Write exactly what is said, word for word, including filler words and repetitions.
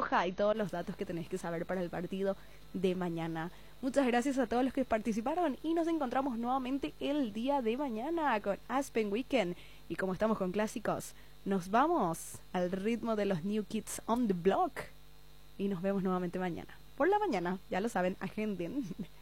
roja y todos los datos que tenés que saber para el partido de mañana. Muchas gracias a todos los que participaron y nos encontramos nuevamente el día de mañana con Aspen Weekend. Y como estamos con clásicos, nos vamos al ritmo de los New Kids on the Block y nos vemos nuevamente mañana. Por la mañana, ya lo saben, agenden.